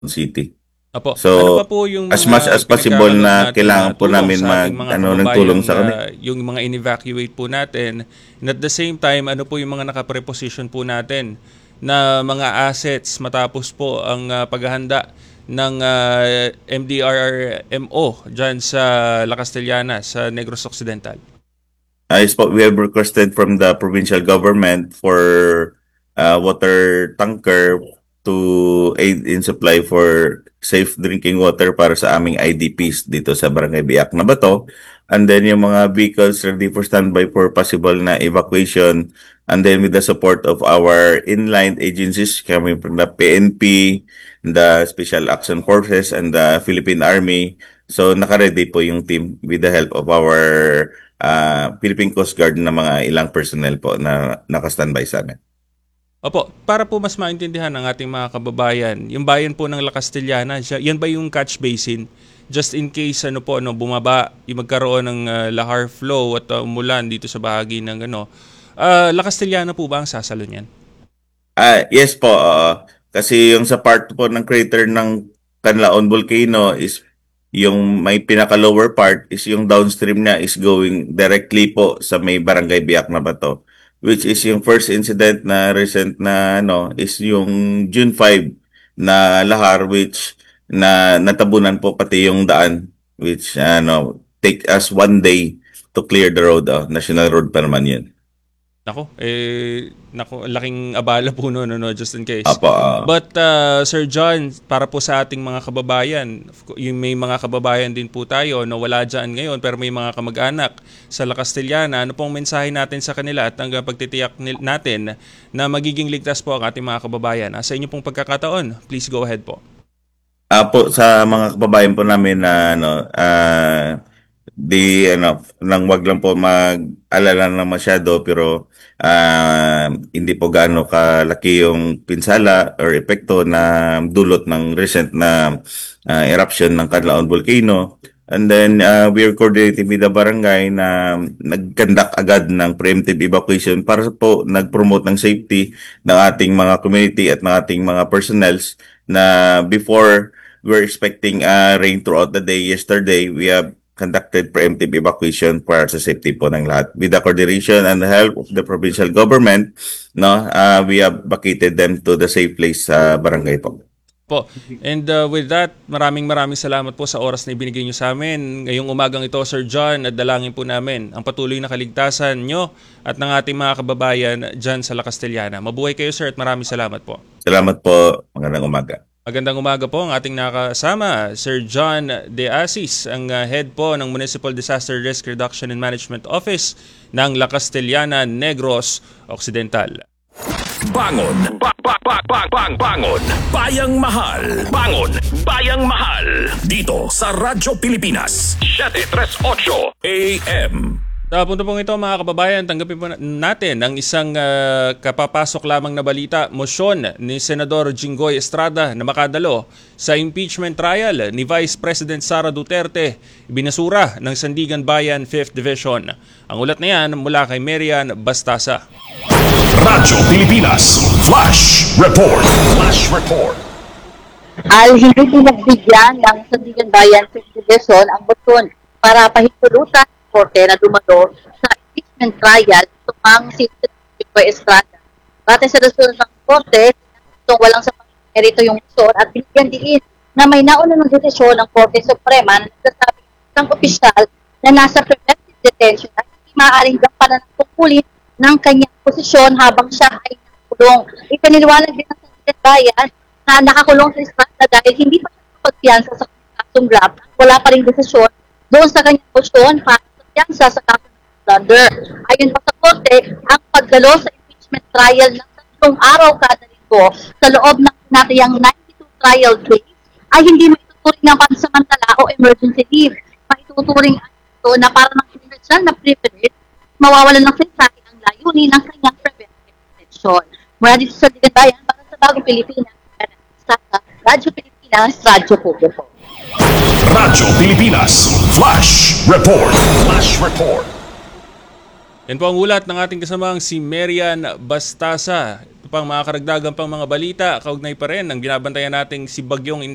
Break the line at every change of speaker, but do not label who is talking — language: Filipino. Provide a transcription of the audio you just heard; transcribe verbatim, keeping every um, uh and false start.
City.
Opo. Ano
So,
pa po yung
as much
mga
as possible
pinagkakaloob
na
nating ah,
kailangan po
tulong
namin
sa ating
mag
mga
ano ng tulong
kababayang
sa kanila.
ah, yung mga in-evacuate po natin? And at the same time, ano po yung mga nakapreposition po natin na mga assets matapos po ang ah, paghahanda ng ah, M D R M O dyan sa La Castellana, sa Negros Occidental?
I spoke, we have requested from the provincial government for uh, water tanker to aid in supply for safe drinking water para sa aming I D Ps dito sa Barangay Biak na Bato. And then yung mga vehicles ready for standby for possible na evacuation. And then with the support of our inline agencies coming from the P N P, the Special Action Forces, and the Philippine Army. So naka-ready po yung team with the help of our uh, Philippine Coast Guard na mga ilang personnel po na naka-standby sa amin.
Opo, para po mas maintindihan ng ating mga kababayan, yung bayan po ng La Castellana, siya- yan ba yung catch basin? Just in case ano po ano bumaba, yung magkaroon ng ah, lahar flow at ah, umulan dito sa bahagi ng ano. Ah, La Castellana po ba ang sasalo niyan?
Ah, yes po, oo. Kasi yung sa part po ng crater ng Canlaon Volcano is yung may pinaka-lower part is yung downstream niya is going directly po sa may Barangay Biak na Bato. Which is yung first incident na recent na ano is yung June fifth na lahar which na natabunan po pati yung daan which ano take us one day to clear the road. Oh. National road pa naman yun.
Nako, eh, nako, laking abala po no, no, no, just in case.
Apo, ah.
But uh, Sir John, para po sa ating mga kababayan, yung may mga kababayan din po tayo na wala dyan ngayon pero may mga kamag-anak sa La Castellana, ano pong mensahe natin sa kanila at hanggang pagtitiyak nil- natin na magiging ligtas po ang ating mga kababayan? Ah, sa inyo pong pagkakataon, please go ahead po.
Ah, po sa mga kababayan po namin na ano ah di ano nang wag lang po mag-alala na masyado pero ah, hindi po gaano kalaki yung pinsala or epekto na dulot ng recent na ah, eruption ng Canlaon Volcano. And then uh, we are coordinating with the barangay na nag-conduct agad ng preemptive evacuation para po nag-promote ng safety ng ating mga community at ng ating mga personnels na before we're expecting uh, rain throughout the day. Yesterday, we have conducted preemptive evacuation para sa safety po ng lahat. With the coordination and the help of the provincial government, no, uh, we have vacated them to the safe place sa barangay po.
Po. And uh, with that, maraming maraming salamat po sa oras na ibinigay nyo sa amin. Ngayong umagang ito, Sir John, at dalangin po namin ang patuloy na kaligtasan nyo at ng ating mga kababayan dyan sa La Castellana. Mabuhay kayo, Sir, at maraming salamat po.
Salamat po. Magandang umaga.
Magandang umaga po ang ating nakasama, Sir John De Asis, ang uh, head po ng Municipal Disaster Risk Reduction and Management Office ng La Castellana, Negros Occidental.
Bangon! Ba ba ba ba bang bangon! Bayang mahal! Bangon! Bayang mahal! Dito sa Radyo Pilipinas seven thirty-eight A M.
Sa punto pong ito mga kababayan, tanggapin po natin ang isang uh, kapapasok lamang na balita, mosyon ni Senador Jinggoy Estrada na makadalo sa impeachment trial ni Vice President Sara Duterte, binasura ng Sandigan Bayan fifth Division. Ang ulat na yan mula kay Marian Bastasa.
Radyo Pilipinas Flash Report. Flash Report.
Al hindi pinagbigyan ng Sandigan Bayan fifth Division ang motion para pahintulutan ng korte na dumalo sa impeachment trial tumang si Jinggoy Estrada. Batay sa resolusyon ng korte, itong walang sa merito yung motion at binigyan diin na may nauna ng desisyon ng Korte Suprema na nagsasabi ng isang opisyal na nasa preventive detention at hindi maaaring gampanan ng tungkulin ng kanyang posisyon habang siya ay nakakulong. Ipiniliwanag din ng Sandigan Bayan na nakakulong si Estrada dahil hindi pa siya pagpiyansa sa kasong grab at wala pa rin desisyon doon sa kanyang posisyon para sa piyansa sa kasong plunder. Ayon pa sa Korte, ang pagdalo sa impeachment trial ng tatlong araw kada linggo sa loob ng natiyang ninety-two trial case ay hindi maituturing ng pansamantala o emergency leave. Maituturing ito na para ng universal na privilege, mawawalan ng sensahe ang layunin ng kanyang preventive detention. Mula dito sa Sandigan Bayan, para sa Bagong Pilipinas, sa Radyo Pilipinas, Radyo Publiko.
Radyo Pilipinas Flash Report. Flash Report.
Yan po ang ulat ng ating kasamang si Marian Bastasa. Ito pang mga karagdagan pang mga balita, kaugnay pa rin ang binabantayan nating si Bagyong